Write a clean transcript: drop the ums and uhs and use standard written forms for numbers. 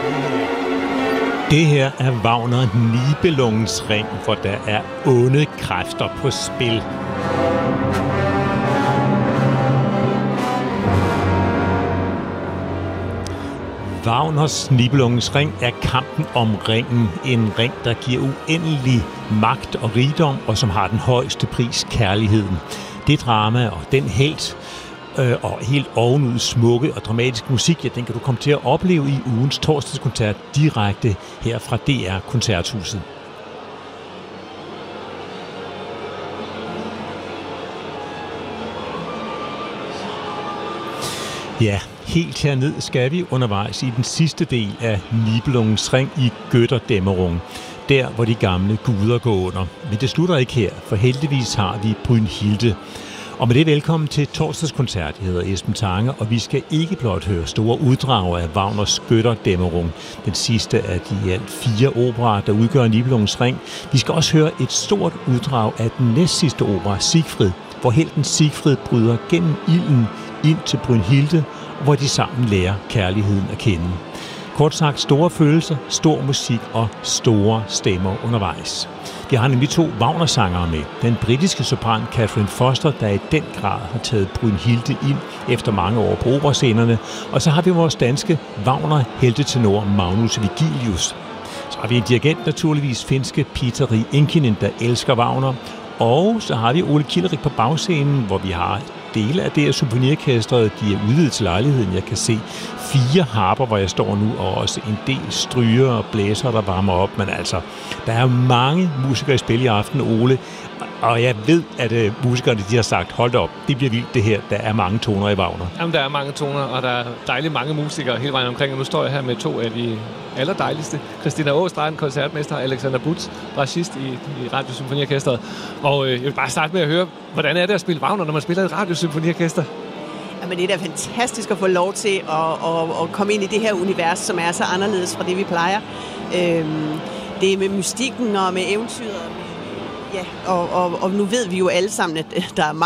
Det her er Wagner Nibelungens Ring, hvor der er onde kræfter på spil. Wagners Nibelungens Ring er kampen om ringen. En ring, der giver uendelig magt og rigdom, og som har den højeste pris, kærligheden. Det drama og den helt og helt ovenud smukke og dramatisk musik, den kan du komme til at opleve i ugens torsdagskoncert direkte her fra DR Koncerthuset. Ja, helt herned skal vi undervejs i den sidste del af Nibelungens Ring i Götterdämmerung. Der, hvor de gamle guder går under. Men det slutter ikke her, for heldigvis har vi Brynhilde. Og med det velkommen til torsdagskoncert. Jeg hedder Esben Tange, og vi skal ikke blot høre store uddrag af Wagners Götterdämmerung, den sidste af de i alt 4 operaer, der udgør Nibelungens Ring. Vi skal også høre et stort uddrag af den næstsidste opera, Siegfried, hvor helten Siegfried bryder gennem ilden ind til Brynhilde, hvor de sammen lærer kærligheden at kende. Kort sagt store følelser, stor musik og store stemmer undervejs. Vi har nemlig 2 Wagner-sangere med. Den britiske sopran Catherine Foster, der i den grad har taget Brynhilde ind efter mange år på operascenerne. Og så har vi vores danske Wagner-heltetenor Magnus Vigilius. Så har vi en dirigent, naturligvis finske Peter Inkinen, der elsker Wagner. Og så har vi Ole Kilderik på bagscenen, hvor vi har dele af det her symfoniorkestret. De er udvidet til lejligheden. Jeg kan se 4 harper, hvor jeg står nu, og også en del stryger og blæser, der varmer op. Men altså, der er mange musikere i spil i aften, Ole. Og jeg ved, at musikerne de har sagt, hold da op, det bliver vildt det her. Der er mange toner i Wagner. Jamen, der er mange toner, og der er dejligt mange musikere hele vejen omkring. Og nu står jeg her med 2 af de allerdejligste. Christina Åstrand, koncertmester, Alexander Butz, bratschist i Radiosymfoniorkestret. Og jeg vil bare starte med at høre, hvordan er det at spille Wagner, når man spiller et Radiosymfoniorkester? Jamen, det er da fantastisk at få lov til at komme ind i det her univers, som er så anderledes fra det, vi plejer. Det er med mystikken og med eventyret. Ja, og nu ved vi jo alle sammen, at der er